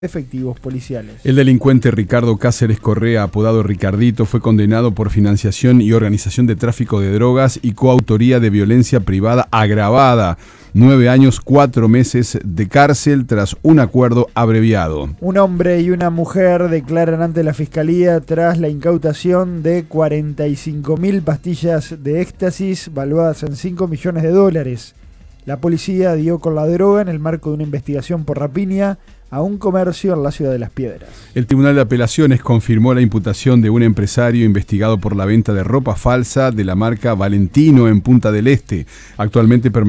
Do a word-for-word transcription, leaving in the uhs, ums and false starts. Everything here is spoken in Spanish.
efectivos policiales. El delincuente Ricardo Cáceres Correa, apodado Ricardito, fue condenado por financiación y organización de tráfico de drogas y coautoría de violencia privada agravada. Nueve años, cuatro meses de cárcel tras un acuerdo abreviado. Un hombre y una mujer declaran ante la fiscalía tras la incautación de cuarenta y cinco mil pastillas de éxtasis valuadas en cinco millones de dólares. La policía dio con la droga en el marco de una investigación por rapiña a un comercio en la ciudad de Las Piedras. El Tribunal de Apelaciones confirmó la imputación de un empresario investigado por la venta de ropa falsa de la marca Valentino en Punta del Este. Actualmente permanece